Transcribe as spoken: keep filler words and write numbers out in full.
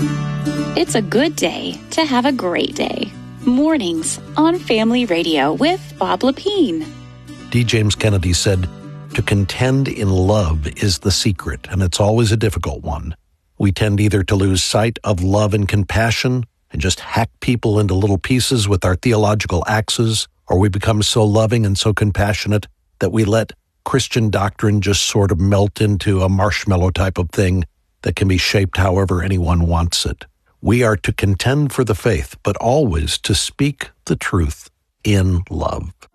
It's a good day to have a great day. Mornings on Family Radio with Bob Lepine. D. James Kennedy said, "To contend in love is the secret, and it's always a difficult one. We tend either to lose sight of love and compassion and just hack people into little pieces with our theological axes, or we become so loving and so compassionate that we let Christian doctrine just sort of melt into a marshmallow type of thing that can be shaped however anyone wants it. We are to contend for the faith, but always to speak the truth in love."